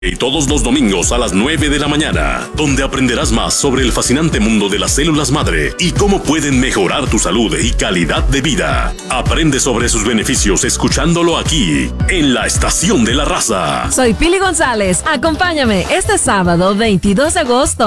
Y todos los domingos a las 9 de la mañana, donde aprenderás más sobre el fascinante mundo de las células madre y cómo pueden mejorar tu salud y calidad de vida. Aprende sobre sus beneficios escuchándolo aquí, en la Estación de la Raza. Soy Pili González. Acompáñame este sábado 22 de agosto